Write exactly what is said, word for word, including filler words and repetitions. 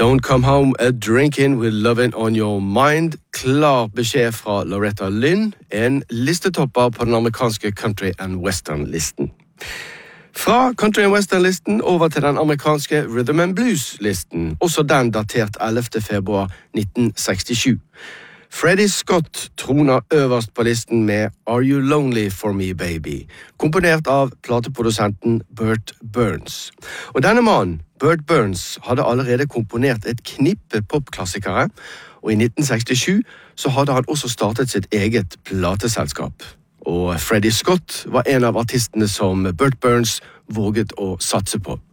Don't come home a drinking with loving on your mind. Klar beskjed fra Loretta Lynn, en listetopper på den amerikanske country and western-listen. Fra country and western-listen over til den amerikanske rhythm and blues-listen, også den datert ellevte februar nitten sekstisju. Freddie Scott troner øverst på listen med Are You Lonely For Me Baby, komponert av plateprodusenten Burt Burns. Og denne mannen, Burt Burns, hadde allerede komponert et knippe popklassikere, og i nitten sekstisju så hadde han også startet sitt eget plateselskap. Og Freddie Scott var en av artistene som Burt Burns våget å satse på.